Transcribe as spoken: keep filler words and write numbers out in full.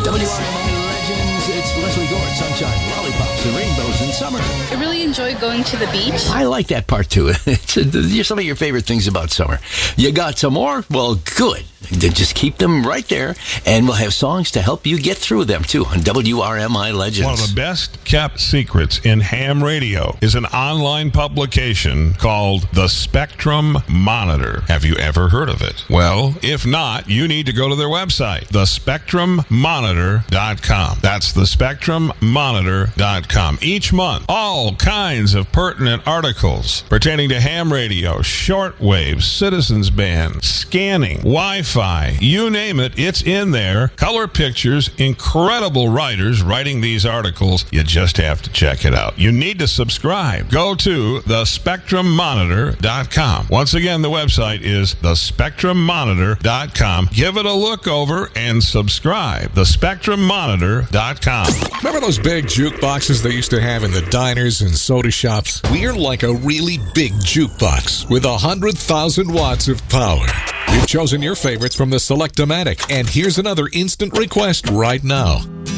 W R M I Legends, it's Leslie Gore, Sunshine, Lollipops, and Rainbows in Summer. I really enjoy going to the beach. I like that part, too. It's a, some of your favorite things about summer. You got some more? Well, good. Then just keep them right there, and we'll have songs to help you get through them, too, on W R M I Legends. One of the best kept secrets in ham radio is an online publication called The Spectrum Monitor. Have you ever heard of it? Well, if not, you need to go to their website, the spectrum monitor dot com. That's the spectrum monitor dot com. Each month, all kinds of pertinent articles pertaining to ham radio, shortwave, citizens band, scanning, Wi-Fi, you name it, it's in there. Color pictures, incredible writers writing these articles. You just have to check it out. You need to subscribe. Go to the spectrum monitor dot com. Once again, the website is the spectrum monitor dot com. Give it a look over and subscribe. the spectrum monitor dot com. Remember those big jukeboxes they used to have in the diners and soda shops? We're like a really big jukebox with one hundred thousand watts of power. You've chosen your favorites from the Select-O-Matic, and here's another instant request right now.